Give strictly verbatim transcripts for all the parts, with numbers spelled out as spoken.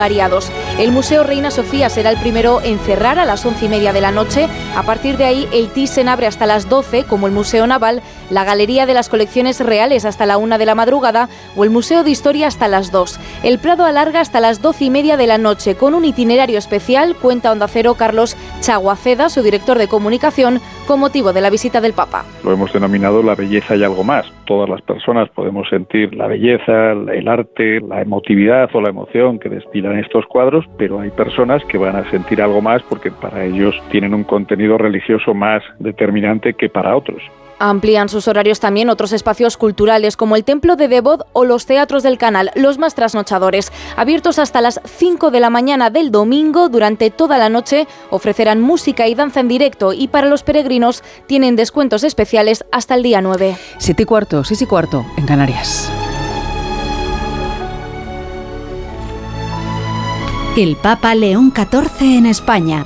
variados. El Museo Reina Sofía será el primero en cerrar a las once y media de la noche. A partir de ahí, el Thyssen abre hasta las doce, como el Museo Naval, la Galería de las Colecciones Reales hasta la una de la madrugada o el Museo de Historia hasta las dos. El Prado alarga hasta las doce y media de la noche, con un itinerario especial, cuenta Onda Cero Carlos Chaguaceda, su director de comunicación, con motivo de la visita del Papa. Lo hemos denominado la belleza y algo más. Todas las personas podemos sentir la belleza, el arte, la emotividad o la emoción que destilan estos cuadros, pero hay personas que van a sentir algo más porque para ellos tienen un contenido religioso más determinante que para otros. Amplían sus horarios también otros espacios culturales como el Templo de Devot o los Teatros del Canal, los más trasnochadores. Abiertos hasta las cinco de la mañana del domingo, durante toda la noche ofrecerán música y danza en directo y para los peregrinos tienen descuentos especiales hasta el día nueve. Siete y cuarto, seis y cuarto en Canarias. El Papa León catorce en España.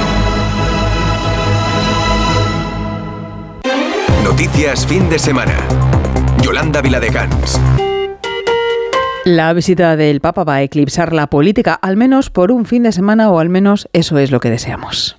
Noticias fin de semana. Yolanda Viladecans. La visita del Papa va a eclipsar la política, al menos por un fin de semana, o al menos eso es lo que deseamos.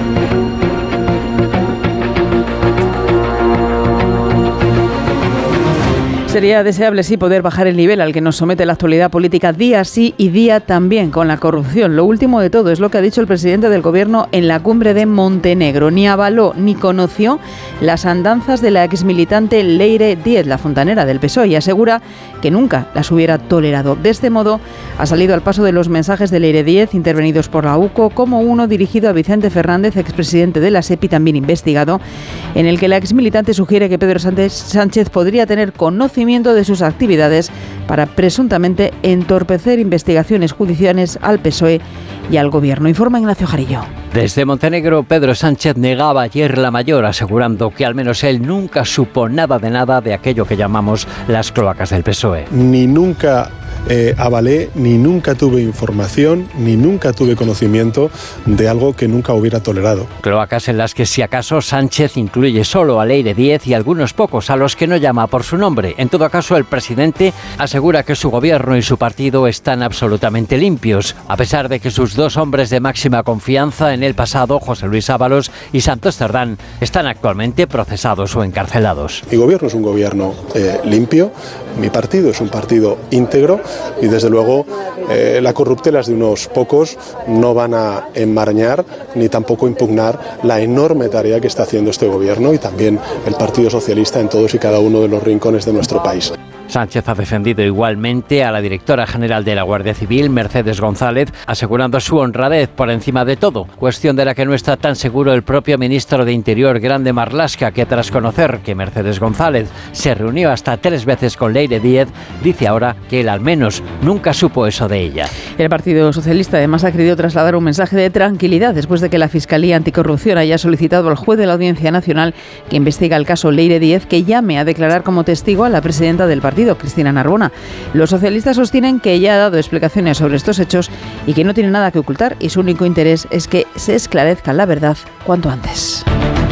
Sería deseable, sí, poder bajar el nivel al que nos somete la actualidad política día sí y día también con la corrupción. Lo último de todo es lo que ha dicho el presidente del Gobierno en la cumbre de Montenegro. Ni avaló ni conoció las andanzas de la exmilitante Leire Díez, la fontanera del P S O E, y asegura que nunca las hubiera tolerado. De este modo, ha salido al paso de los mensajes de Leire Díez, intervenidos por la U C O, como uno dirigido a Vicente Fernández, expresidente de la SEPI, también investigado, en el que la exmilitante sugiere que Pedro Sánchez podría tener conocimiento de sus actividades para presuntamente entorpecer investigaciones judiciales al P S O E y al Gobierno. Informa Ignacio Jarillo. Desde Montenegro, Pedro Sánchez negaba ayer la mayor, asegurando que al menos él nunca supo nada de nada de aquello que llamamos las cloacas del P S O E. Ni nunca eh, avalé, ni nunca tuve información, ni nunca tuve conocimiento de algo que nunca hubiera tolerado. Cloacas en las que, si acaso, Sánchez incluye solo a Leire Díez y algunos pocos a los que no llama por su nombre. En todo caso, el presidente asegura que su gobierno y su partido están absolutamente limpios, a pesar de que sus dos hombres de máxima confianza en el pasado, José Luis Ábalos y Santos Cerdán, están actualmente procesados o encarcelados. Mi gobierno es un gobierno eh, limpio, mi partido es un partido íntegro y desde luego eh, las corruptelas de unos pocos no van a enmarañar ni tampoco impugnar la enorme tarea que está haciendo este gobierno y también el Partido Socialista en todos y cada uno de los rincones de nuestro país. Sánchez ha defendido igualmente a la directora general de la Guardia Civil, Mercedes González, asegurando su honradez por encima de todo, cuestión de la que no está tan seguro el propio ministro de Interior, Grande Marlaska, que tras conocer que Mercedes González se reunió hasta tres veces con Leire Díez, dice ahora que él al menos nunca supo eso de ella. El Partido Socialista además ha querido trasladar un mensaje de tranquilidad después de que la Fiscalía Anticorrupción haya solicitado al juez de la Audiencia Nacional que investiga el caso Leire Díez que llame a declarar como testigo a la presidenta del partido, Cristina Narbona. Los socialistas sostienen que ella ha dado explicaciones sobre estos hechos y que no tiene nada que ocultar y su único interés es que se esclarezca la verdad cuanto antes.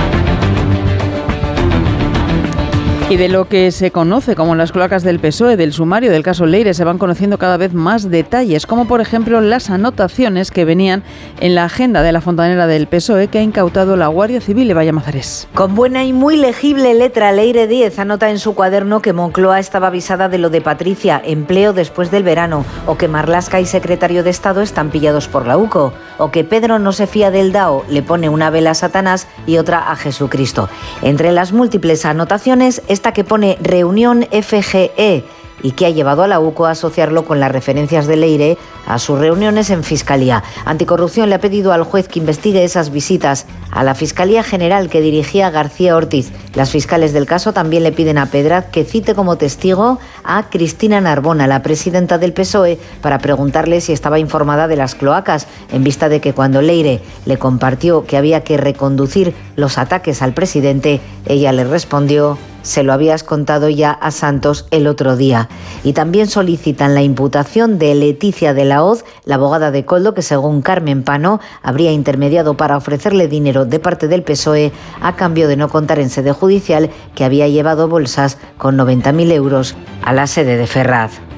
Y de lo que se conoce como las cloacas del P S O E, del sumario del caso Leire, se van conociendo cada vez más detalles, como por ejemplo las anotaciones que venían en la agenda de la fontanera del P S O E que ha incautado la Guardia Civil. Evaya Mazares. Con buena y muy legible letra, Leire Díez anota en su cuaderno que Moncloa estaba avisada de lo de Patricia, empleo después del verano, o que Marlaska y secretario de Estado están pillados por la U C O, o que Pedro no se fía del D A O, le pone una vela a Satanás y otra a Jesucristo. Entre las múltiples anotaciones, esta que pone reunión F G E y que ha llevado a la U C O a asociarlo con las referencias de Leire a sus reuniones en Fiscalía. Anticorrupción le ha pedido al juez que investigue esas visitas a la Fiscalía General que dirigía García Ortiz. Las fiscales del caso también le piden a Pedraz que cite como testigo a Cristina Narbona, la presidenta del P S O E, para preguntarle si estaba informada de las cloacas, en vista de que cuando Leire le compartió que había que reconducir los ataques al presidente, ella le respondió: se lo habías contado ya a Santos el otro día. Y también solicitan la imputación de Leticia de la Hoz, la abogada de Koldo, que según Carmen Pano habría intermediado para ofrecerle dinero de parte del P S O E a cambio de no contar en sede judicial que había llevado bolsas con noventa mil euros a la sede de Ferraz.